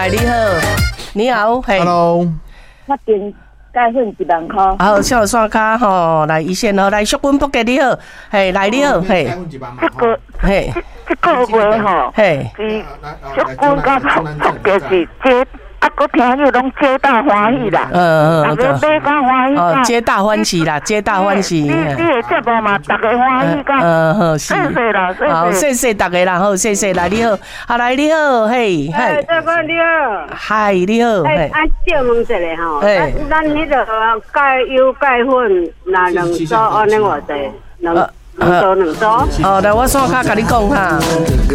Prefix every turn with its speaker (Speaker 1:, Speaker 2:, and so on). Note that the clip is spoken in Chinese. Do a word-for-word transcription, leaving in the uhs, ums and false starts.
Speaker 1: 来你好，你好，嘿
Speaker 2: ，Hello，
Speaker 3: 我订钙粉一万块。
Speaker 1: 好，小山卡吼，来一线吼，来淑君伯格你好，嘿，来你好，嘿，
Speaker 3: 这个
Speaker 1: 嘿，
Speaker 3: 这个月吼，
Speaker 1: 嘿，
Speaker 3: 是淑君甲伯格是这。啊，搁听又拢皆大欢喜啦，
Speaker 1: 嗯嗯，
Speaker 3: 大家买甲欢喜
Speaker 1: 哦，皆大欢喜啦，皆大欢喜。
Speaker 3: 你你的节目嘛，大家欢喜甲。
Speaker 1: 嗯好，谢
Speaker 3: 谢啦，谢谢。
Speaker 1: 好，谢谢大家啦，好，谢谢，来你好，好来你好，嘿，
Speaker 4: 哎，大哥你好。
Speaker 1: 嗨，你好，
Speaker 4: 哎，啊，借问一下吼，
Speaker 1: 哎，
Speaker 4: 咱迄个钙油钙粉，那两组安尼偌济？两两组两组。
Speaker 1: 哦，来我线卡甲你讲哈。